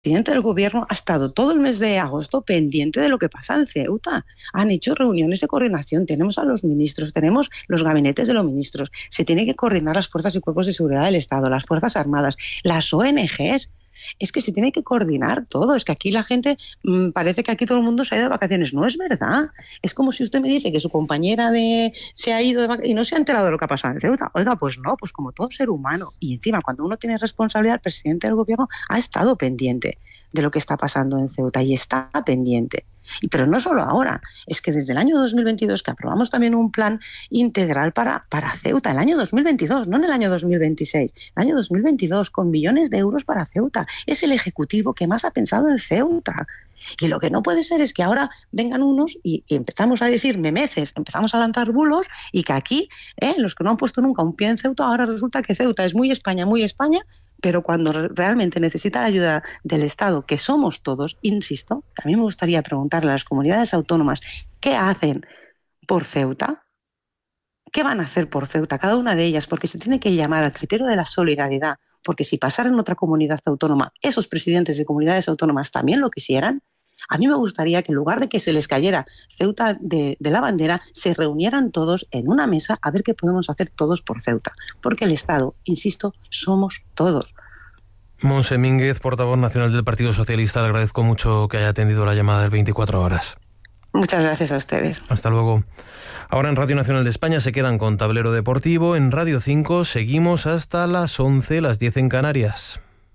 presidente del gobierno ha estado todo el mes de agosto pendiente de lo que pasa en Ceuta. Han hecho reuniones de coordinación, tenemos a los ministros, tenemos los gabinetes de los ministros, se tiene que coordinar las fuerzas y cuerpos de seguridad del Estado, las Fuerzas Armadas, las ONGs. Es que se tiene que coordinar todo. Es que aquí la gente, parece que aquí todo el mundo se ha ido de vacaciones. No es verdad. Es como si usted me dice que su compañera se ha ido de vacaciones y no se ha enterado de lo que ha pasado en Ceuta. Oiga, pues no, pues como todo ser humano. Y encima, cuando uno tiene responsabilidad, el presidente del gobierno ha estado pendiente de lo que está pasando en Ceuta y está pendiente. Pero no solo ahora, es que desde el año 2022 que aprobamos también un plan integral para Ceuta, el año 2022, no en el año 2026, el año 2022, con millones de euros para Ceuta. Es el Ejecutivo que más ha pensado en Ceuta. Y lo que no puede ser es que ahora vengan unos y empezamos a decir memeces, empezamos a lanzar bulos y que aquí, los que no han puesto nunca un pie en Ceuta, ahora resulta que Ceuta es muy España, pero cuando realmente necesita la ayuda del Estado, que somos todos, insisto, que a mí me gustaría preguntarle a las comunidades autónomas qué hacen por Ceuta, qué van a hacer por Ceuta, cada una de ellas, porque se tiene que llamar al criterio de la solidaridad, porque si pasara en otra comunidad autónoma, esos presidentes de comunidades autónomas también lo quisieran. A mí me gustaría que en lugar de que se les cayera Ceuta de la bandera, se reunieran todos en una mesa a ver qué podemos hacer todos por Ceuta. Porque el Estado, insisto, somos todos. Montse Mínguez, portavoz nacional del Partido Socialista, le agradezco mucho que haya atendido la llamada del 24 horas. Muchas gracias a ustedes. Hasta luego. Ahora en Radio Nacional de España se quedan con Tablero Deportivo. En Radio 5 seguimos hasta las 11, las 10 en Canarias.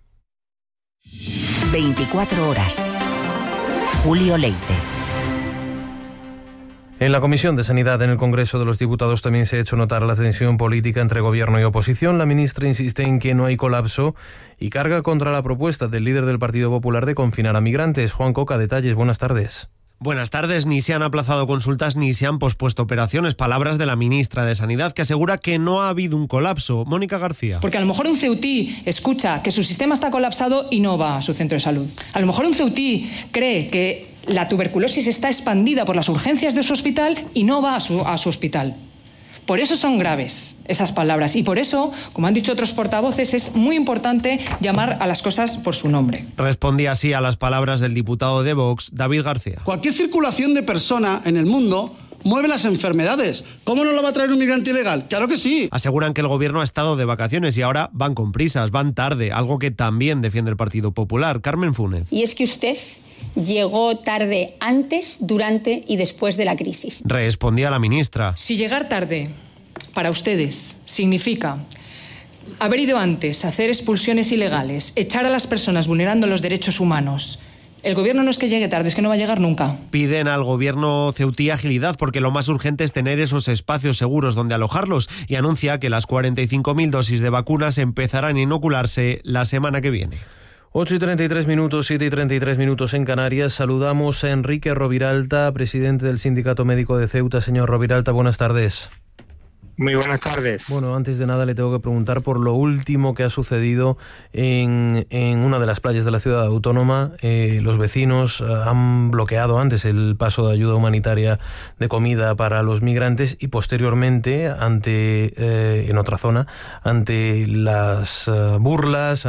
24 horas. Julio Leite. En la Comisión de Sanidad en el Congreso de los Diputados también se ha hecho notar la tensión política entre gobierno y oposición. La ministra insiste en que no hay colapso y carga contra la propuesta del líder del Partido Popular de confinar a migrantes. Juan Coca, detalles. Buenas tardes. Buenas tardes. Ni se han aplazado consultas ni se han pospuesto operaciones. Palabras de la ministra de Sanidad, que asegura que no ha habido un colapso. Mónica García. Porque a lo mejor un ceutí escucha que su sistema está colapsado y no va a su centro de salud. A lo mejor un ceutí cree que la tuberculosis está expandida por las urgencias de su hospital y no va a su hospital. Por eso son graves esas palabras y por eso, como han dicho otros portavoces, es muy importante llamar a las cosas por su nombre. Respondía así a las palabras del diputado de Vox, David García. Cualquier circulación de persona en el mundo mueve las enfermedades. ¿Cómo no lo va a traer un migrante ilegal? ¡Claro que sí! Aseguran que el gobierno ha estado de vacaciones y ahora van con prisas, van tarde, algo que también defiende el Partido Popular. Carmen Fúnez. Y es que usted llegó tarde antes, durante y después de la crisis. Respondía la ministra. Si llegar tarde para ustedes significa haber ido antes a hacer expulsiones ilegales, echar a las personas vulnerando los derechos humanos, el gobierno no es que llegue tarde, es que no va a llegar nunca. Piden al gobierno ceutí agilidad porque lo más urgente es tener esos espacios seguros donde alojarlos y anuncia que las 45.000 dosis de vacunas empezarán a inocularse la semana que viene. 8:33 minutos, 7:33 minutos en Canarias. Saludamos a Enrique Roviralta, presidente del Sindicato Médico de Ceuta. Señor Roviralta, buenas tardes. Muy buenas tardes. Bueno, antes de nada le tengo que preguntar por lo último que ha sucedido en una de las playas de la ciudad autónoma. Los vecinos han bloqueado antes el paso de ayuda humanitaria de comida para los migrantes y posteriormente, en otra zona, ante las burlas,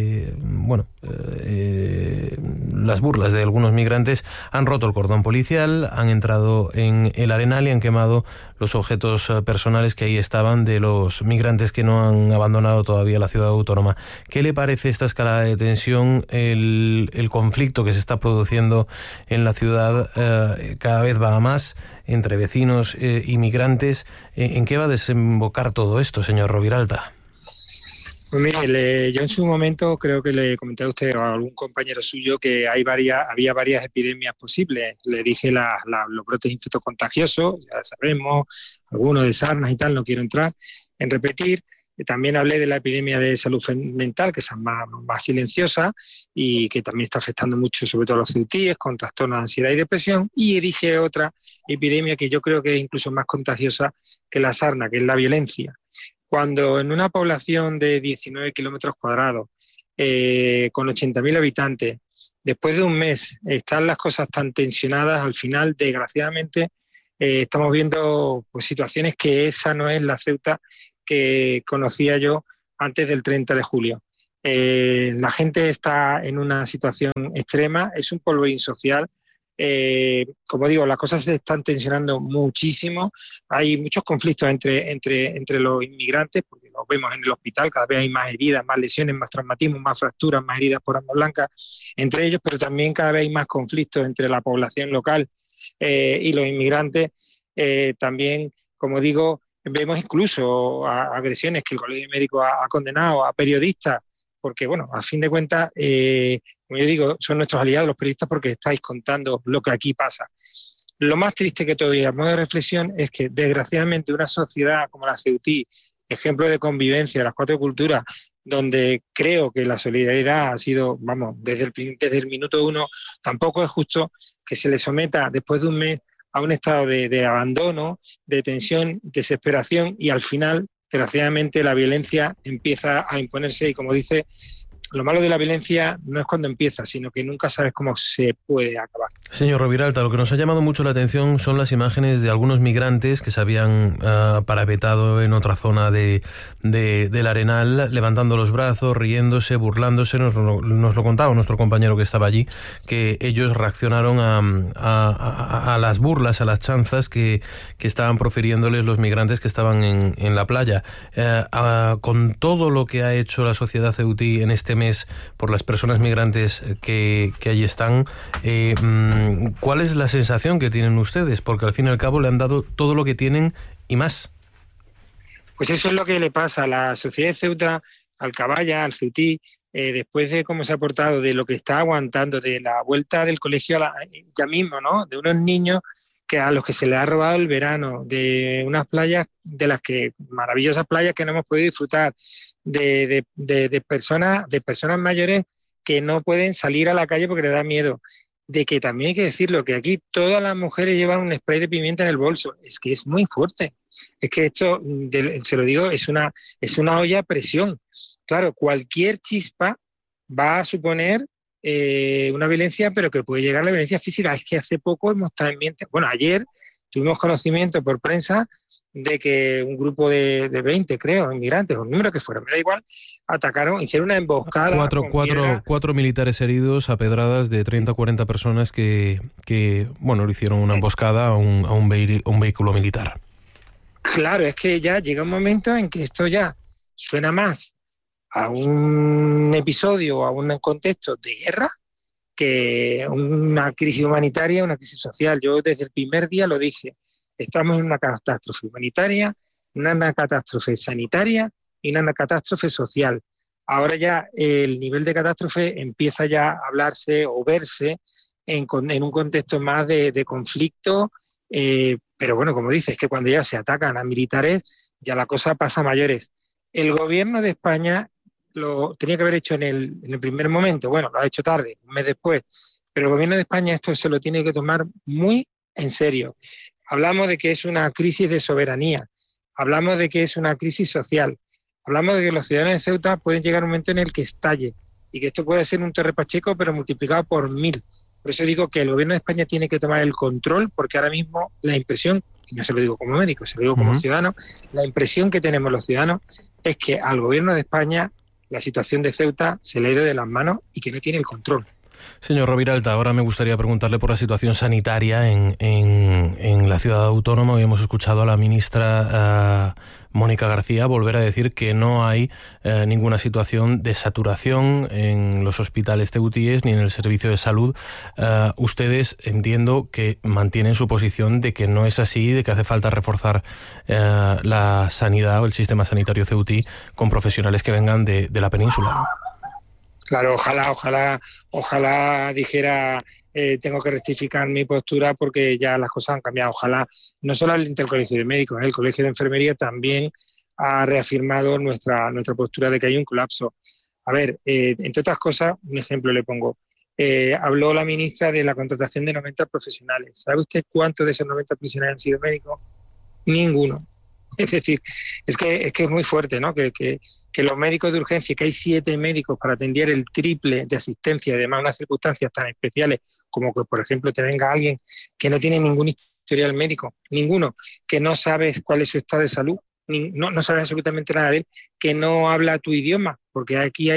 las burlas de algunos migrantes, han roto el cordón policial, han entrado en el Arenal y han quemado los objetos personales que ahí estaban de los migrantes que no han abandonado todavía la ciudad autónoma. ¿Qué le parece esta escalada de tensión, el conflicto que se está produciendo en la ciudad? Cada vez va a más entre vecinos y migrantes. ¿En qué va a desembocar todo esto, señor Roviralta? Pues mire, yo en su momento creo que le comenté a usted o a algún compañero suyo que había varias epidemias posibles. Le dije los brotes infectocontagiosos, ya sabemos, algunos de sarnas y tal, no quiero entrar en repetir. También hablé de la epidemia de salud mental, que es más silenciosa y que también está afectando mucho, sobre todo a los ceutíes, con trastornos de ansiedad y depresión. Y dije otra epidemia que yo creo que es incluso más contagiosa que la sarna, que es la violencia. Cuando en una población de 19 kilómetros cuadrados, con 80.000 habitantes, después de un mes están las cosas tan tensionadas, al final, desgraciadamente, estamos viendo pues, situaciones que esa no es la Ceuta que conocía yo antes del 30 de julio. La gente está en una situación extrema, es un polvorín social. Como digo, las cosas se están tensionando muchísimo. Hay muchos conflictos entre los inmigrantes, porque los vemos en el hospital, cada vez hay más heridas, más lesiones, más traumatismos, más fracturas, más heridas por arma blanca entre ellos, pero también cada vez hay más conflictos entre la población local y los inmigrantes. También, como digo, vemos incluso agresiones que el Colegio Médico ha condenado a periodistas, porque, bueno, a fin de cuentas, como yo digo, son nuestros aliados los periodistas porque estáis contando lo que aquí pasa. Lo más triste que todavía, a modo de reflexión, es que, desgraciadamente, una sociedad como la ceutí, ejemplo de convivencia de las 4 culturas, donde creo que la solidaridad ha sido, vamos, desde el minuto 1, tampoco es justo que se le someta, después de un mes, a un estado de abandono, de tensión, desesperación, y al final, desgraciadamente, la violencia empieza a imponerse y, como dice, lo malo de la violencia no es cuando empieza, sino que nunca sabes cómo se puede acabar. Señor Roviralta, lo que nos ha llamado mucho la atención son las imágenes de algunos migrantes que se habían parapetado en otra zona del Arenal, levantando los brazos, riéndose, burlándose. Nos lo contaba nuestro compañero que estaba allí, que ellos reaccionaron a las burlas, a las chanzas que estaban profiriéndoles los migrantes que estaban en la playa. Con todo lo que ha hecho la sociedad ceutí en este mes por las personas migrantes que allí están, ¿cuál es la sensación que tienen ustedes? Porque al fin y al cabo le han dado todo lo que tienen y más. Pues eso es lo que le pasa a la sociedad de Ceuta, al Cabaya, al ceutí, después de cómo se ha portado, de lo que está aguantando, de la vuelta del colegio ya mismo, ¿no? De unos niños que a los que se les ha robado el verano, de unas playas de las que, maravillosas playas que no hemos podido disfrutar, de personas mayores que no pueden salir a la calle porque les da miedo, de que también hay que decirlo, que aquí todas las mujeres llevan un spray de pimienta en el bolso. Es que es muy fuerte. Es que esto, se lo digo, es una olla a presión. Claro, cualquier chispa va a suponer una violencia, pero que puede llegar a la violencia física. Es que hace poco hemos también, ayer tuvimos conocimiento por prensa de que un grupo de 20, creo, inmigrantes, o un número que fuera, me da igual, atacaron, hicieron una emboscada. Cuatro militares heridos a pedradas de 30 o 40 personas que le hicieron una emboscada a un vehículo militar. Claro, es que ya llega un momento en que esto ya suena más a un episodio o a un contexto de guerra que una crisis humanitaria, una crisis social. Yo desde el primer día lo dije, estamos en una catástrofe humanitaria, una catástrofe sanitaria y una catástrofe social. Ahora ya el nivel de catástrofe empieza ya a hablarse o verse en un contexto más de conflicto, pero bueno, como dices, que cuando ya se atacan a militares, ya la cosa pasa a mayores. El gobierno de España lo tenía que haber hecho en el primer momento, bueno, lo ha hecho tarde, un mes después, pero el gobierno de España esto se lo tiene que tomar muy en serio. Hablamos de que es una crisis de soberanía, hablamos de que es una crisis social, hablamos de que los ciudadanos de Ceuta pueden llegar a un momento en el que estalle y que esto puede ser un Torre Pacheco pero multiplicado por 1000. Por eso digo que el gobierno de España tiene que tomar el control, porque ahora mismo la impresión, y no se lo digo como médico, se lo digo como ciudadano, la impresión que tenemos los ciudadanos es que al gobierno de España la situación de Ceuta se le ha ido de las manos y que no tiene el control. Señor Roviralta, ahora me gustaría preguntarle por la situación sanitaria en la ciudad autónoma. Hoy hemos escuchado a la ministra Mónica García volver a decir que no hay ninguna situación de saturación en los hospitales ceutíes ni en el servicio de salud. Ustedes entiendo que mantienen su posición de que no es así, de que hace falta reforzar la sanidad o el sistema sanitario ceutí con profesionales que vengan de la península, ¿no? Claro, ojalá dijera tengo que rectificar mi postura porque ya las cosas han cambiado. Ojalá, no solamente el Colegio de Médicos, el Colegio de Enfermería también ha reafirmado nuestra postura de que hay un colapso. A ver, entre otras cosas, un ejemplo le pongo. Habló la ministra de la contratación de 90 profesionales. ¿Sabe usted cuántos de esos 90 profesionales han sido médicos? Ninguno. Es decir, es que es muy fuerte, ¿no? Que los médicos de urgencia, que hay 7 médicos para atender el triple de asistencia, además unas circunstancias tan especiales como que, por ejemplo, te venga alguien que no tiene ningún historial médico, ninguno, que no sabes cuál es su estado de salud, no sabes absolutamente nada de él, que no habla tu idioma, porque aquí hay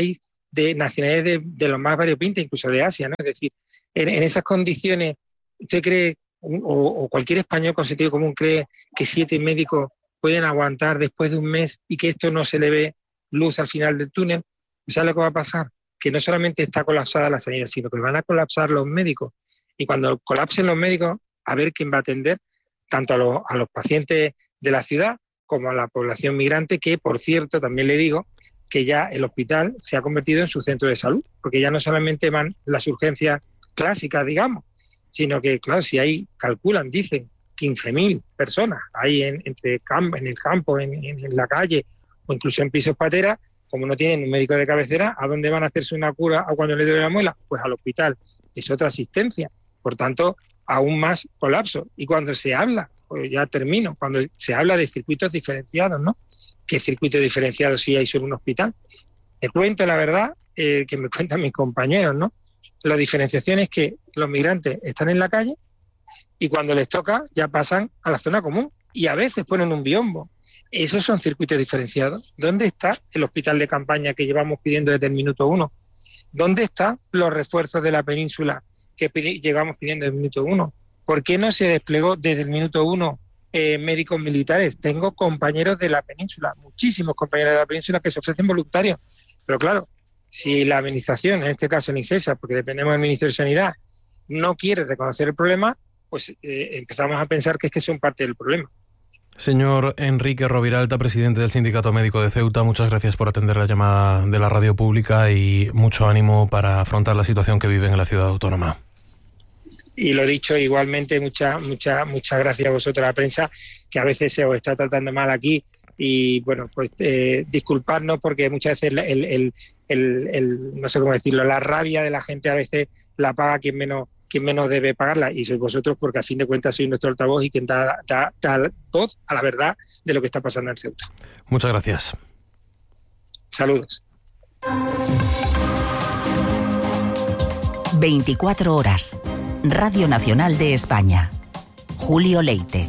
de nacionalidades de los más variopintas, incluso de Asia, ¿no? Es decir, en esas condiciones, ¿usted cree, o cualquier español con sentido común cree que 7 médicos pueden aguantar después de un mes y que esto no se le ve luz al final del túnel? ¿O sea lo que va a pasar? Que no solamente está colapsada la sanidad, sino que van a colapsar los médicos. Y cuando colapsen los médicos, a ver quién va a atender tanto a los pacientes de la ciudad como a la población migrante, que, por cierto, también le digo que ya el hospital se ha convertido en su centro de salud, porque ya no solamente van las urgencias clásicas, digamos, sino que, claro, si ahí calculan, dicen, 15.000 personas ahí en el campo, en la calle o incluso en pisos pateras, como no tienen un médico de cabecera, ¿a dónde van a hacerse una cura a cuando le duele la muela? Pues al hospital. Es otra asistencia. Por tanto, aún más colapso. Y cuando se habla, pues ya termino, cuando se habla de circuitos diferenciados, ¿no? ¿Qué circuitos diferenciados sí hay sobre un hospital? Te cuento la verdad que me cuentan mis compañeros, ¿no? La diferenciación es que los migrantes están en la calle y cuando les toca ya pasan a la zona común y a veces ponen un biombo. Esos son circuitos diferenciados. ¿Dónde está el hospital de campaña que llevamos pidiendo desde el minuto 1? ¿Dónde están los refuerzos de la península que llevamos pidiendo desde el minuto 1? ¿Por qué no se desplegó desde el minuto 1 médicos militares? Tengo compañeros de la península, muchísimos compañeros de la península que se ofrecen voluntarios. Pero claro, si la administración, en este caso en IGESA, porque dependemos del Ministerio de Sanidad, no quiere reconocer el problema, pues empezamos a pensar que es que son parte del problema. Señor Enrique Roviralta, presidente del Sindicato Médico de Ceuta, muchas gracias por atender la llamada de la radio pública y mucho ánimo para afrontar la situación que viven en la ciudad autónoma. Y lo dicho, igualmente, muchas gracias a vosotros, a la prensa, que a veces se os está tratando mal aquí. Y bueno, pues disculparnos porque muchas veces no sé cómo decirlo, la rabia de la gente a veces la paga quien menos debe pagarla, y sois vosotros, porque a fin de cuentas sois nuestro altavoz y quien da voz a la verdad de lo que está pasando en Ceuta. Muchas gracias. Saludos. 24 horas. Radio Nacional de España. Julio Leite.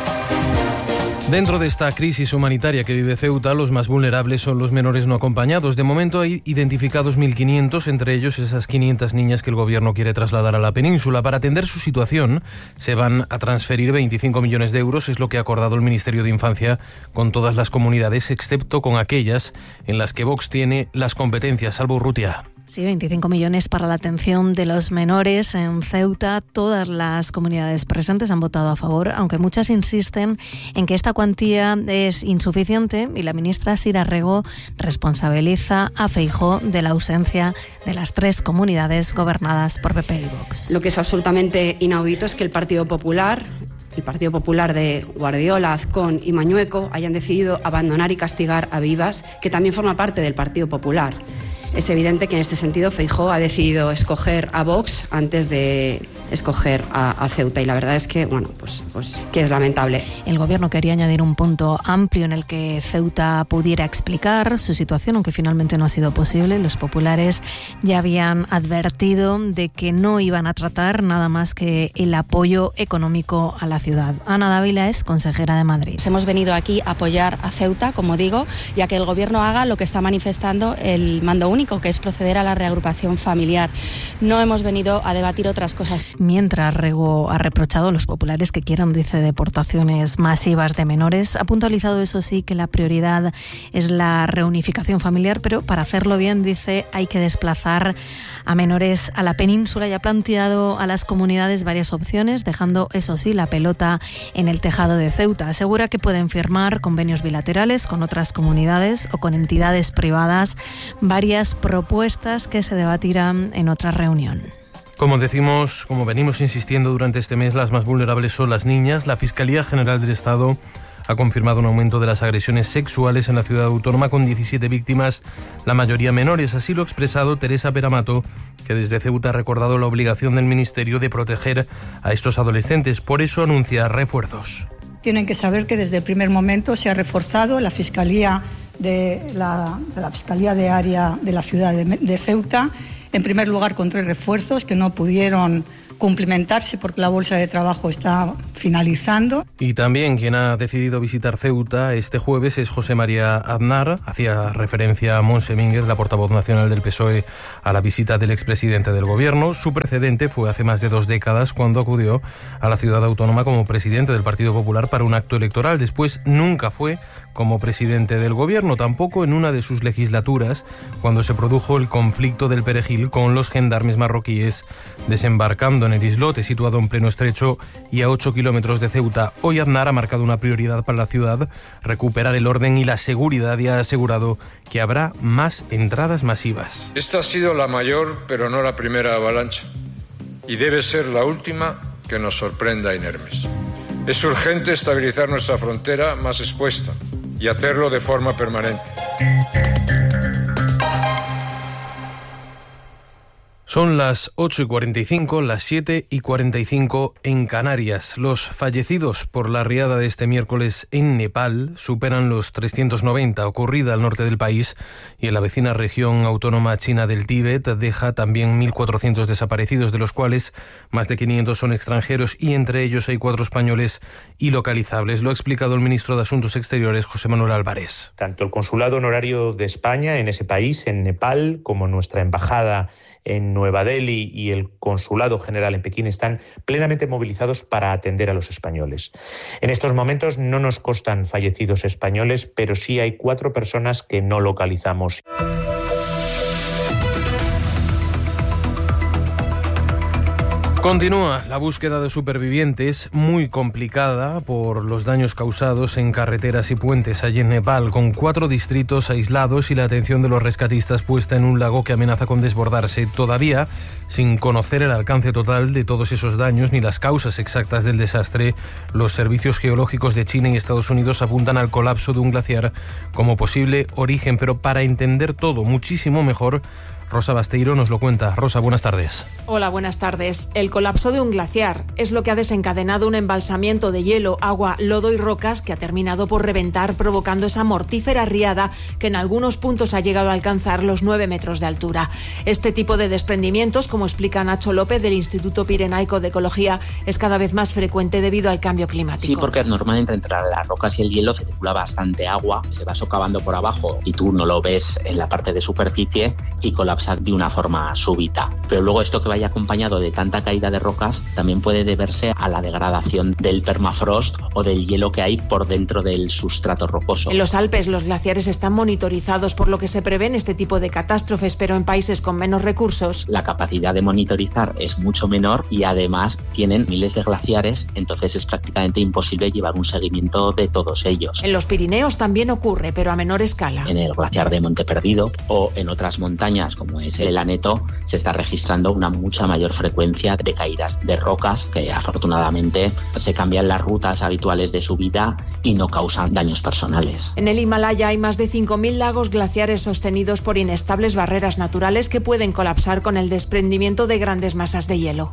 Dentro de esta crisis humanitaria que vive Ceuta, los más vulnerables son los menores no acompañados. De momento hay identificados 1.500, entre ellos esas 500 niñas que el gobierno quiere trasladar a la península. Para atender su situación, se van a transferir 25 millones de euros, es lo que ha acordado el Ministerio de Infancia con todas las comunidades, excepto con aquellas en las que Vox tiene las competencias. Salvo Urrutia. Sí, 25 millones para la atención de los menores en Ceuta. Todas las comunidades presentes han votado a favor, aunque muchas insisten en que esta cuantía es insuficiente, y la ministra Sira Rego responsabiliza a Feijóo de la ausencia de las 3 comunidades gobernadas por PP y Vox. Lo que es absolutamente inaudito es que el Partido Popular de Guardiola, Azcón y Mañueco hayan decidido abandonar y castigar a Vivas, que también forma parte del Partido Popular. Es evidente que en este sentido Feijóo ha decidido escoger a Vox antes de escoger a Ceuta, y la verdad es que, bueno, pues que es lamentable. El gobierno quería añadir un punto amplio en el que Ceuta pudiera explicar su situación, aunque finalmente no ha sido posible. Los populares ya habían advertido de que no iban a tratar nada más que el apoyo económico a la ciudad. Ana Dávila es consejera de Madrid. Hemos venido aquí a apoyar a Ceuta, como digo, ya que el gobierno haga lo que está manifestando el mando único, que es proceder a la reagrupación familiar. No hemos venido a debatir otras cosas. Mientras Rego ha reprochado a los populares que quieran, dice, deportaciones masivas de menores, ha puntualizado, eso sí, que la prioridad es la reunificación familiar, pero para hacerlo bien, dice, hay que desplazar a menores a la península, y ha planteado a las comunidades varias opciones, dejando, eso sí, la pelota en el tejado de Ceuta. Asegura que pueden firmar convenios bilaterales con otras comunidades o con entidades privadas, varias propuestas que se debatirán en otra reunión. Como decimos, como venimos insistiendo durante este mes, las más vulnerables son las niñas. La Fiscalía General del Estado ha confirmado un aumento de las agresiones sexuales en la ciudad autónoma, con 17 víctimas, la mayoría menores. Así lo ha expresado Teresa Peramato, que desde Ceuta ha recordado la obligación del Ministerio de proteger a estos adolescentes. Por eso anuncia refuerzos. Tienen que saber que desde el primer momento se ha reforzado la Fiscalía de la Fiscalía de Área de la ciudad de Ceuta, en primer lugar con 3 refuerzos que no pudieron cumplimentarse porque la bolsa de trabajo está finalizando. Y también quien ha decidido visitar Ceuta este jueves es José María Aznar. Hacía referencia a Montse Mínguez, la portavoz nacional del PSOE, a la visita del expresidente del gobierno. Su precedente fue hace más de 2 décadas cuando acudió a la ciudad autónoma como presidente del Partido Popular para un acto electoral. Después nunca fue como presidente del gobierno, tampoco en una de sus legislaturas, cuando se produjo el conflicto del Perejil con los gendarmes marroquíes desembarcando en el islote situado en pleno estrecho y a 8 kilómetros de Ceuta. Hoy Aznar ha marcado una prioridad para la ciudad, recuperar el orden y la seguridad, y ha asegurado que habrá más entradas masivas. Esta ha sido la mayor, pero no la primera avalancha, y debe ser la última que nos sorprenda inermes. Es urgente estabilizar nuestra frontera más expuesta y hacerlo de forma permanente. Son las 8:45, las 7:45 en Canarias. Los fallecidos por la riada de este miércoles en Nepal superan los 390, ocurrida al norte del país, y en la vecina región autónoma china del Tíbet deja también 1.400 desaparecidos, de los cuales más de 500 son extranjeros y entre ellos hay 4 españoles ilocalizables. Lo ha explicado el ministro de Asuntos Exteriores, José Manuel Álvarez. Tanto el Consulado Honorario de España en ese país, en Nepal, como nuestra embajada en Nueva Delhi y el Consulado General en Pekín están plenamente movilizados para atender a los españoles. En estos momentos no nos constan fallecidos españoles, pero sí hay 4 personas que no localizamos. Continúa la búsqueda de supervivientes, muy complicada por los daños causados en carreteras y puentes allí en Nepal, con 4 distritos aislados y la atención de los rescatistas puesta en un lago que amenaza con desbordarse, todavía sin conocer el alcance total de todos esos daños ni las causas exactas del desastre. Los servicios geológicos de China y Estados Unidos apuntan al colapso de un glaciar como posible origen, pero para entender todo muchísimo mejor, Rosa Basteiro nos lo cuenta. Rosa, buenas tardes. Hola, buenas tardes. El colapso de un glaciar es lo que ha desencadenado un embalsamiento de hielo, agua, lodo y rocas que ha terminado por reventar, provocando esa mortífera riada que en algunos puntos ha llegado a alcanzar los 9 metros de altura. Este tipo de desprendimientos, como explica Nacho López del Instituto Pirenaico de Ecología, es cada vez más frecuente debido al cambio climático. Sí, porque normalmente entre las rocas y el hielo circula bastante agua, se va socavando por abajo y tú no lo ves en la parte de superficie y colapsa de una forma súbita. Pero luego esto que vaya acompañado de tanta caída de rocas también puede deberse a la degradación del permafrost o del hielo que hay por dentro del sustrato rocoso. En los Alpes los glaciares están monitorizados, por lo que se prevén este tipo de catástrofes, pero en países con menos recursos la capacidad de monitorizar es mucho menor y además tienen miles de glaciares, entonces es prácticamente imposible llevar un seguimiento de todos ellos. En los Pirineos también ocurre, pero a menor escala. En el glaciar de Monte Perdido o en otras montañas como es el Aneto se está registrando una mucha mayor frecuencia de caídas de rocas que afortunadamente se cambian las rutas habituales de subida y no causan daños personales. En el Himalaya hay más de 5.000 lagos glaciares sostenidos por inestables barreras naturales que pueden colapsar con el desprendimiento de grandes masas de hielo.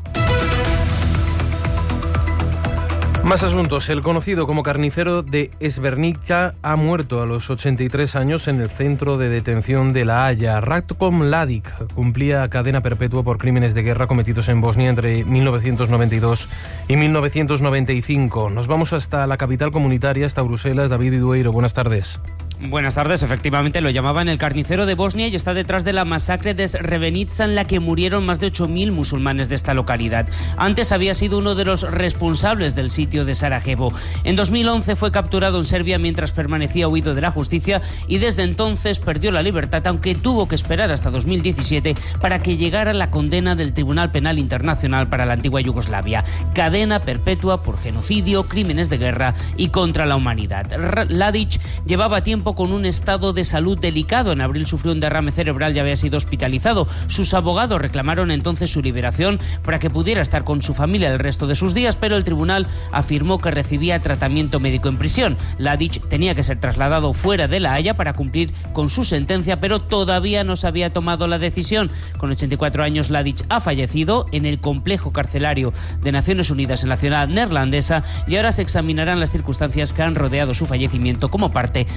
Más asuntos. El conocido como carnicero de Srebrenica ha muerto a los 83 años en el centro de detención de La Haya. Ratko Mladic cumplía cadena perpetua por crímenes de guerra cometidos en Bosnia entre 1992 y 1995. Nos vamos hasta la capital comunitaria, hasta Bruselas. David Idueiro, buenas tardes. Buenas tardes, efectivamente lo llamaban el carnicero de Bosnia y está detrás de la masacre de Srebrenica en la que murieron más de 8.000 musulmanes de esta localidad. Antes había sido uno de los responsables del sitio de Sarajevo. En 2011 fue capturado en Serbia mientras permanecía huido de la justicia y desde entonces perdió la libertad, aunque tuvo que esperar hasta 2017 para que llegara la condena del Tribunal Penal Internacional para la antigua Yugoslavia. Cadena perpetua por genocidio, crímenes de guerra y contra la humanidad. Mladic llevaba tiempo con un estado de salud delicado. En abril sufrió un derrame cerebral y había sido hospitalizado. Sus abogados reclamaron entonces su liberación para que pudiera estar con su familia el resto de sus días, pero el tribunal afirmó que recibía tratamiento médico en prisión. Mladic tenía que ser trasladado fuera de La Haya para cumplir con su sentencia, pero todavía no se había tomado la decisión. Con 84 años, Mladic ha fallecido en el complejo carcelario de Naciones Unidas en la ciudad neerlandesa y ahora se examinarán las circunstancias que han rodeado su fallecimiento como parte del proceso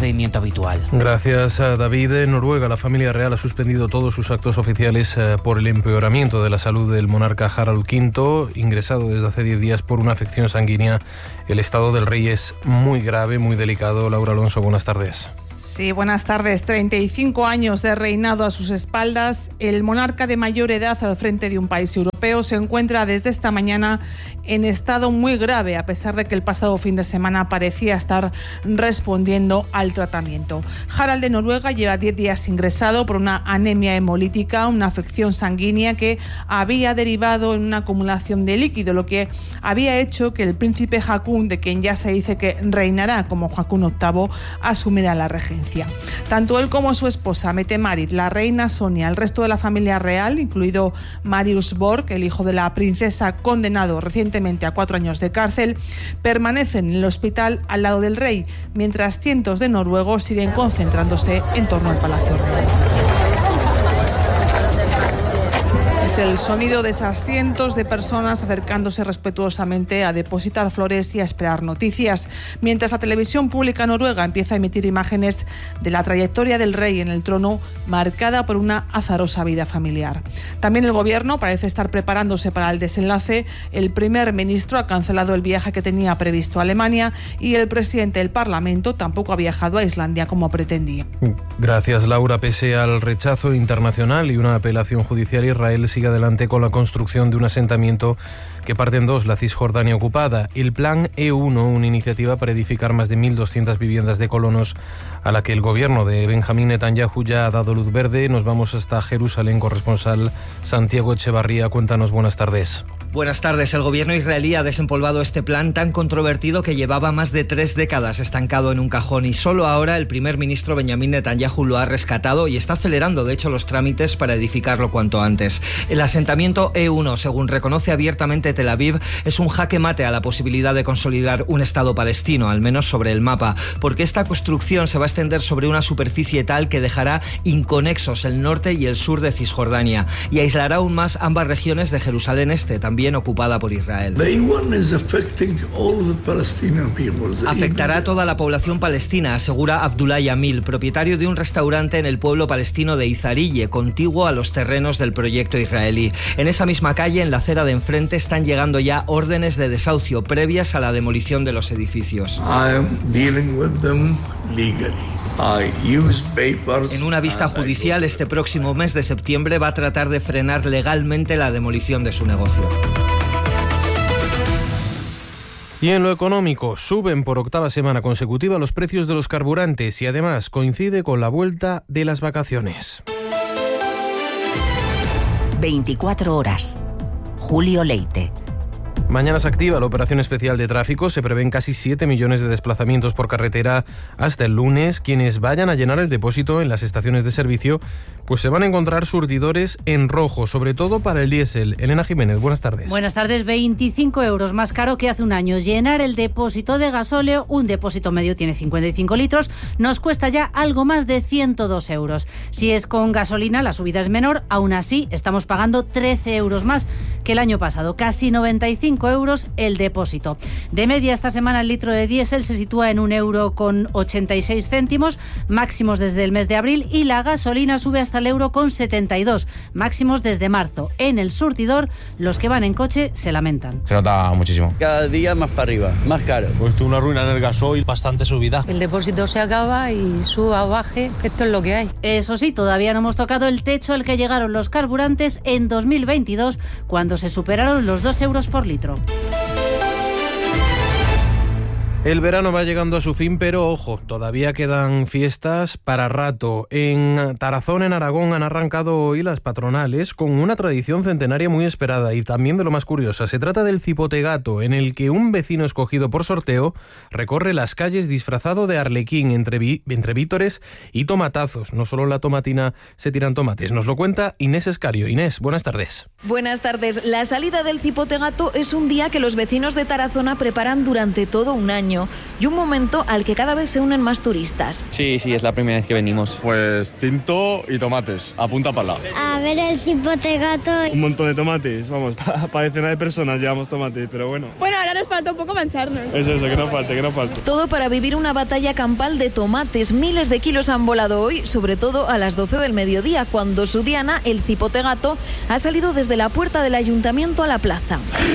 procedimiento habitual. Gracias, David. En Noruega, la familia real ha suspendido todos sus actos oficiales por el empeoramiento de la salud del monarca Harald V, ingresado desde hace 10 días por una afección sanguínea. El estado del rey es muy grave, muy delicado. Laura Alonso, buenas tardes. Sí, buenas tardes. 35 años de reinado a sus espaldas. El monarca de mayor edad al frente de un país europeo se encuentra desde esta mañana en estado muy grave, a pesar de que el pasado fin de semana parecía estar respondiendo al tratamiento. Harald de Noruega lleva 10 días ingresado por una anemia hemolítica, una afección sanguínea que había derivado en una acumulación de líquido, lo que había hecho que el príncipe Haakon, de quien ya se dice que reinará como Haakon VIII, asumiera la regencia. Tanto él como su esposa Mette-Marit, la reina Sonia, el resto de la familia real, incluido Marius Borg, el hijo de la princesa condenado recientemente a 4 años de cárcel, permanecen en el hospital al lado del rey, mientras cientos de noruegos siguen concentrándose en torno al Palacio Real. Es el sonido de esas cientos de personas acercándose respetuosamente a depositar flores y a esperar noticias, mientras la televisión pública noruega empieza a emitir imágenes de la trayectoria del rey en el trono, marcada por una azarosa vida familiar. También el gobierno parece estar preparándose para el desenlace. El primer ministro ha cancelado el viaje que tenía previsto a Alemania y el presidente del Parlamento tampoco ha viajado a Islandia como pretendía. Gracias, Laura. Pese al rechazo internacional y una apelación judicial, Israel sigue adelante con la construcción de un asentamiento que parte en dos la Cisjordania ocupada. El Plan E1, una iniciativa para edificar más de 1.200 viviendas de colonos a la que el gobierno de Benjamín Netanyahu ya ha dado luz verde. Nos vamos hasta Jerusalén, corresponsal Santiago Echevarría. Cuéntanos, buenas tardes. Buenas tardes. El gobierno israelí ha desempolvado este plan tan controvertido que llevaba más de 3 décadas estancado en un cajón, y solo ahora el primer ministro Benjamín Netanyahu lo ha rescatado y está acelerando, de hecho, los trámites para edificarlo cuanto antes. El asentamiento E1, según reconoce abiertamente Tel Aviv, es un jaque mate a la posibilidad de consolidar un Estado palestino, al menos sobre el mapa, porque esta construcción se va a extender sobre una superficie tal que dejará inconexos el norte y el sur de Cisjordania y aislará aún más ambas regiones de Jerusalén Este, también ocupada por Israel. Afectará a toda la población palestina, asegura Abdullah Yamil, propietario de un restaurante en el pueblo palestino de Izarille, contiguo a los terrenos del proyecto israelí. En esa misma calle, en la acera de enfrente, están llegando ya órdenes de desahucio previas a la demolición de los edificios. En una vista judicial este próximo mes de septiembre va a tratar de frenar legalmente la demolición de su negocio. Y en lo económico, suben por 8ª semana consecutiva los precios de los carburantes y además coincide con la vuelta de las vacaciones. 24 horas. Julio Leite. Mañana se activa la operación especial de tráfico. Se prevén casi 7 millones de desplazamientos por carretera hasta el lunes. Quienes vayan a llenar el depósito en las estaciones de servicio, pues se van a encontrar surtidores en rojo, sobre todo para el diésel. Elena Jiménez, buenas tardes. Buenas tardes. 25 euros más caro que hace un año. Llenar el depósito de gasóleo, un depósito medio tiene 55 litros, nos cuesta ya algo más de 102 euros. Si es con gasolina, la subida es menor. Aún así, estamos pagando 13 euros más que el año pasado. Casi 95 euros el depósito. De media, esta semana el litro de diésel se sitúa en 1,86 €, máximos desde el mes de abril, y la gasolina sube hasta el 1,72 €, máximos desde marzo. En el surtidor, los que van en coche se lamentan. Se nota muchísimo. Cada día más para arriba, más caro. Pues una ruina en el gasoil, bastante subida. El depósito se acaba y suba o baje, esto es lo que hay. Eso sí, todavía no hemos tocado el techo al que llegaron los carburantes en 2022, cuando se superaron los 2 euros por litro. El verano va llegando a su fin, pero ojo, todavía quedan fiestas para rato. En Tarazón, en Aragón, han arrancado hoy las patronales con una tradición centenaria muy esperada y también de lo más curiosa. Se trata del cipotegato, en el que un vecino escogido por sorteo recorre las calles disfrazado de arlequín entre vítores y tomatazos. No solo en la tomatina se tiran tomates. Nos lo cuenta Inés Escario. Inés, buenas tardes. Buenas tardes. La salida del cipotegato es un día que los vecinos de Tarazona preparan durante todo un año. año y un momento al que cada vez se unen más turistas. Sí, es la primera vez que venimos. Pues tinto y tomates, a punta pala. A ver el cipote gato. Un montón de tomates, vamos, para decenas de personas llevamos tomates, pero bueno. Bueno, ahora nos falta un poco mancharnos. Eso, que no falte. Todo para vivir una batalla campal de tomates. Miles de kilos han volado hoy, sobre todo a las 12 del mediodía, cuando su diana, el cipote gato, ha salido desde la puerta del ayuntamiento a la plaza.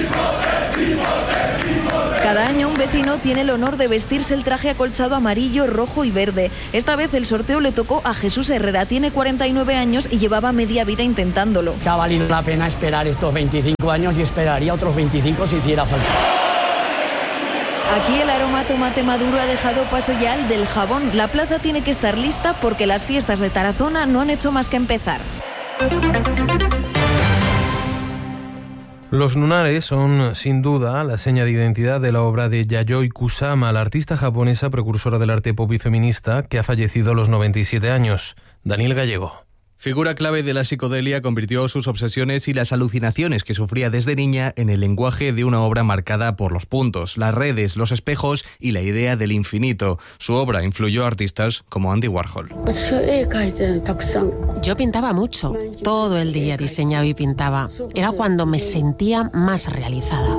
Cada año un vecino tiene el honor de vestirse el traje acolchado amarillo, rojo y verde. Esta vez el sorteo le tocó a Jesús Herrera. Tiene 49 años y llevaba media vida intentándolo. Que ha valido la pena esperar estos 25 años y esperaría otros 25 si hiciera falta. Aquí el aroma a tomate maduro ha dejado paso ya al del jabón. La plaza tiene que estar lista porque las fiestas de Tarazona no han hecho más que empezar. Los lunares son, sin duda, la seña de identidad de la obra de Yayoi Kusama, la artista japonesa precursora del arte pop y feminista que ha fallecido a los 97 años. Daniel Gallego. Figura clave de la psicodelia, convirtió sus obsesiones y las alucinaciones que sufría desde niña en el lenguaje de una obra marcada por los puntos, las redes, los espejos y la idea del infinito. Su obra influyó a artistas como Andy Warhol. Yo pintaba mucho, todo el día diseñaba y pintaba. Era cuando me sentía más realizada.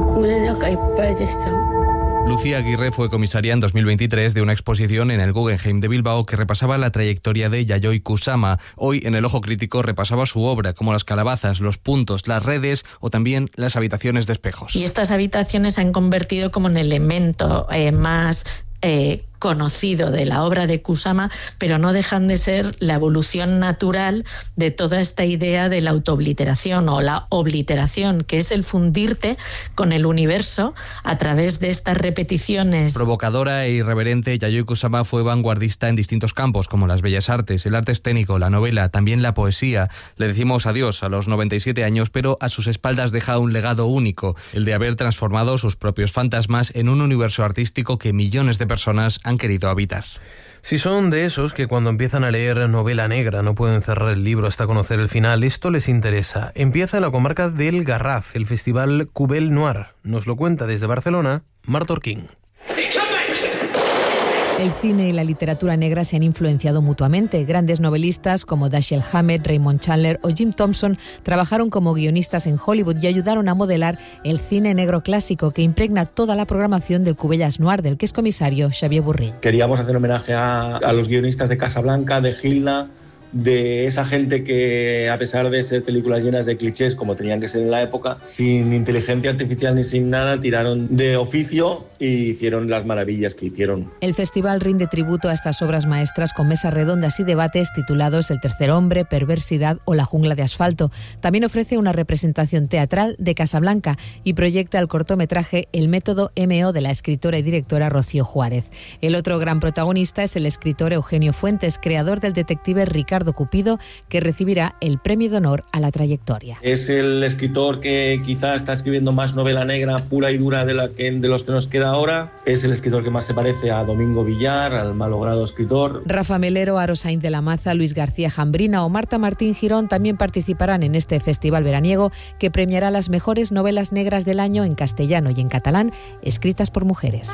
Lucía Aguirre fue comisaria en 2023 de una exposición en el Guggenheim de Bilbao que repasaba la trayectoria de Yayoi Kusama. Hoy, en el Ojo Crítico, repasaba su obra, como las calabazas, los puntos, las redes o también las habitaciones de espejos. Y estas habitaciones se han convertido como en elemento más conocido de la obra de Kusama, pero no dejan de ser la evolución natural de toda esta idea de la autoobliteración o la obliteración, que es el fundirte con el universo a través de estas repeticiones. Provocadora e irreverente, Yayoi Kusama fue vanguardista en distintos campos, como las bellas artes, el arte escénico, la novela, también la poesía. Le decimos adiós a los 97 años, pero a sus espaldas deja un legado único, el de haber transformado sus propios fantasmas en un universo artístico que millones de personas han querido habitar. Si son de esos que cuando empiezan a leer novela negra no pueden cerrar el libro hasta conocer el final, esto les interesa. Empieza en la comarca del Garraf, el festival Cubel Noir. Nos lo cuenta desde Barcelona, Marta Orquín. El cine y la literatura negra se han influenciado mutuamente. Grandes novelistas como Dashiell Hammett, Raymond Chandler o Jim Thompson trabajaron como guionistas en Hollywood y ayudaron a modelar el cine negro clásico que impregna toda la programación del Cubellas Noir, del que es comisario Xavier Burrill. Queríamos hacer homenaje a los guionistas de Casablanca, de Hilda, de esa gente que, a pesar de ser películas llenas de clichés como tenían que ser en la época, sin inteligencia artificial ni sin nada, tiraron de oficio y hicieron las maravillas que hicieron. El festival rinde tributo a estas obras maestras con mesas redondas y debates titulados El tercer hombre, Perversidad o La jungla de asfalto. También ofrece una representación teatral de Casablanca y proyecta el cortometraje El método MO de la escritora y directora Rocío Juárez. El otro gran protagonista es el escritor Eugenio Fuentes, creador del detective Ricardo Cupido, que recibirá el premio de honor a la trayectoria. Es el escritor que quizá está escribiendo más novela negra pura y dura de los que nos queda ahora. Es el escritor que más se parece a Domingo Villar, al malogrado escritor. Rafa Melero, Aro Sainz de la Maza, Luis García Jambrina o Marta Martín Girón también participarán en este festival veraniego que premiará las mejores novelas negras del año en castellano y en catalán, escritas por mujeres.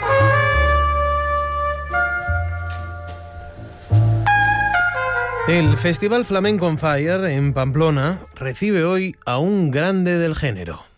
El Festival Flamenco on Fire en Pamplona recibe hoy a un grande del género.